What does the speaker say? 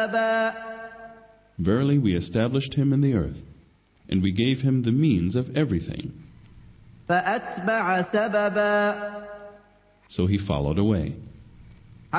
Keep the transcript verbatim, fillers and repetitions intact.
سببا. Verily we established him in the earth, and we gave him the means of everything. فأتبع سببا. So he followed away.